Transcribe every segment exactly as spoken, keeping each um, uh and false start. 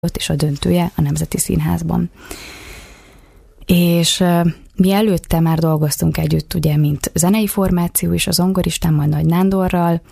ott is a döntője a Nemzeti Színházban. És mi előtte már dolgoztunk együtt, ugye, mint zenei formáció is, az zongoristámmal, Nagy Nándorral,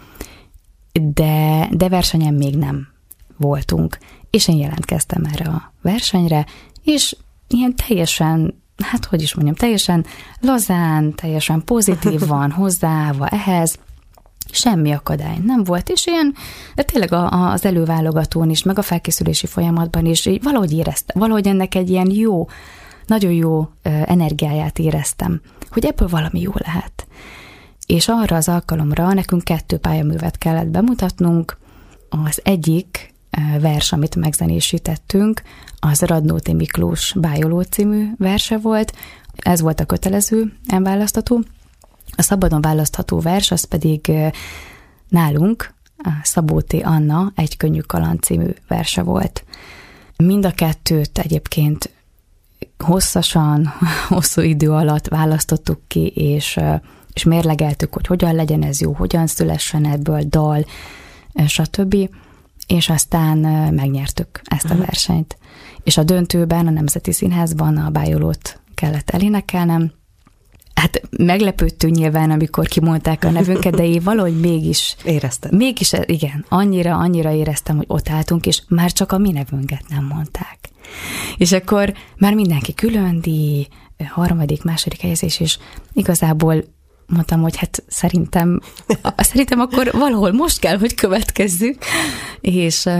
de, de versenyen még nem voltunk. És én jelentkeztem erre a versenyre, és ilyen teljesen, hát hogy is mondjam, teljesen lazán, teljesen pozitívan hozzáállva ehhez, semmi akadály nem volt, és ilyen, de tényleg a, az előválogatón is, meg a felkészülési folyamatban is, így valahogy éreztem, valahogy ennek egy ilyen jó, nagyon jó energiáját éreztem, hogy ebből valami jó lehet. És arra az alkalomra nekünk kettő pályaművet kellett bemutatnunk. Az egyik vers, amit megzenésítettünk, az Radnóti Miklós Bájoló című verse volt. Ez volt a kötelező választható. A szabadon választható vers, az pedig nálunk a Szabó T. Anna Egy könnyű kaland című verse volt. Mind a kettőt egyébként hosszasan, hosszú idő alatt választottuk ki, és, és mérlegeltük, hogy hogyan legyen ez jó, hogyan szülessen ebből dal, stb. És aztán megnyertük ezt a versenyt. És a döntőben, a Nemzeti Színházban a Bájolót kellett elénekelnem. Hát meglepődtünk nyilván, amikor kimondták a nevünket, de én valahogy mégis... Érezted. Mégis, igen, annyira, annyira éreztem, hogy ott álltunk, és már csak a mi nevünket nem mondták. És akkor már mindenki külön díj, harmadik, második helyezés, és igazából mondtam, hogy hát szerintem, szerintem akkor valahol most kell, hogy következzük, és,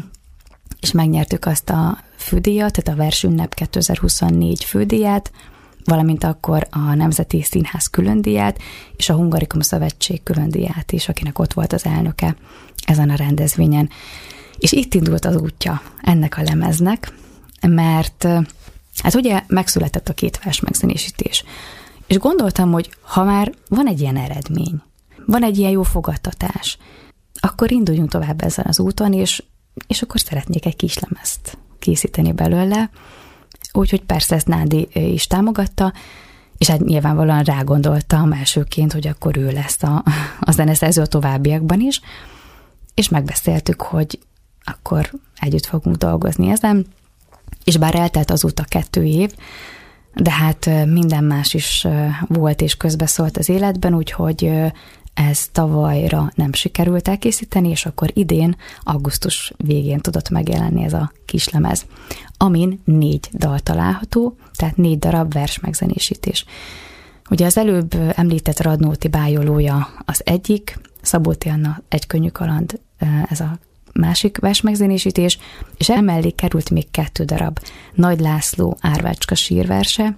és megnyertük azt a fődíjat, tehát a Versünnep kétezer-huszonnégy fődíját, valamint akkor a Nemzeti Színház különdíját, és a Hungarikum Szövetség különdíját is, akinek ott volt az elnöke ezen a rendezvényen. És itt indult az útja ennek a lemeznek, mert hát ugye megszületett a két vers megzenésítés. És gondoltam, hogy ha már van egy ilyen eredmény, van egy ilyen jó fogadtatás, akkor induljunk tovább ezen az úton, és, és akkor szeretnék egy kislemezt készíteni belőle. Úgyhogy persze ezt Nádi is támogatta, és hát nyilvánvalóan rágondoltam elsőként, hogy akkor ő lesz a, a zeneszerző a továbbiakban is, és megbeszéltük, hogy akkor együtt fogunk dolgozni ezen, és bár eltelt azóta kettő év, de hát minden más is volt és közbeszólt az életben, úgyhogy ez tavalyra nem sikerült elkészíteni, és akkor idén, augusztus végén tudott megjelenni ez a kislemez, amin négy dal található, tehát négy darab vers megzenésítés. Ugye az előbb említett Radnóti Bájolója az egyik, Szabó T. Anna Egy könnyű kaland, ez a másik vers megzenésítés, és emellé került még kettő darab Nagy László Árvácska sírverse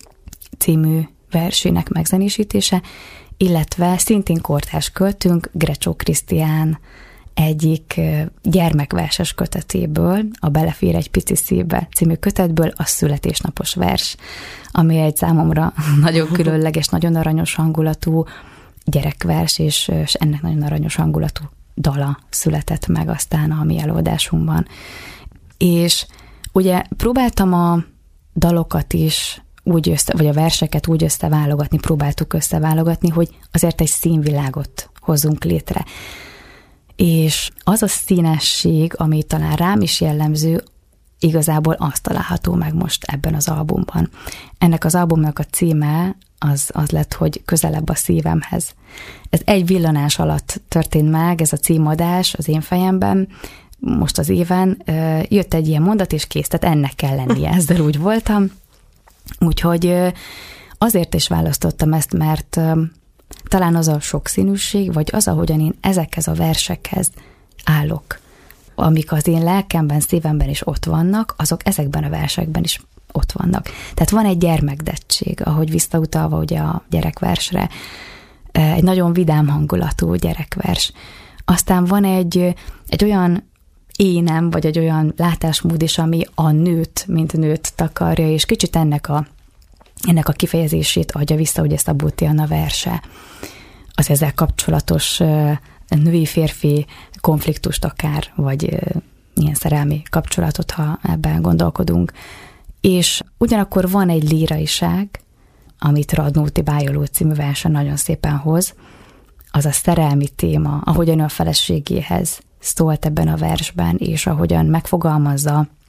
című versének megzenésítése, illetve szintén kortárs költőnk Grecsó Krisztián egyik gyermekverses kötetéből, a Belefér egy pici szívbe című kötetből a születésnapos vers, ami egy számomra nagyon különleges, nagyon aranyos hangulatú gyerekvers, és, és ennek nagyon aranyos hangulatú dala született meg aztán a mi előadásunkban. És ugye próbáltam a dalokat is úgy össze, vagy a verseket úgy összeválogatni, próbáltuk összeválogatni, hogy azért egy színvilágot hozzunk létre. És az a színesség, ami talán rám is jellemző, igazából azt található meg most ebben az albumban. Ennek az albumnak a címe az, az lett, hogy Közelebb a szívemhez. Ez egy villanás alatt történt meg, ez a címadás az én fejemben, most az éven. Jött egy ilyen mondat, és kész, tehát ennek kell lennie, ezzel úgy voltam. Úgyhogy azért is választottam ezt, mert talán az a sokszínűség, vagy az, ahogyan én ezekhez a versekhez állok, amik az én lelkemben, szívemben is ott vannak, azok ezekben a versekben is ott vannak. Tehát van egy gyermekdettség, ahogy visszautalva ugye a gyerekversre, egy nagyon vidám hangulatú gyerekvers. Aztán van egy, egy olyan énem, vagy egy olyan látásmód is, ami a nőt, mint nőt takarja, és kicsit ennek a, ennek a kifejezését adja vissza, hogy ezt a Szabó T. Anna verse. Az ezzel kapcsolatos női-férfi konfliktust akár, vagy ilyen szerelmi kapcsolatot, ha ebben gondolkodunk. És ugyanakkor van egy líraiság, amit Radnóti Bájoló című verse nagyon szépen hoz, az a szerelmi téma, ahogyan a feleségéhez szólt ebben a versben, és ahogyan megfogalmazza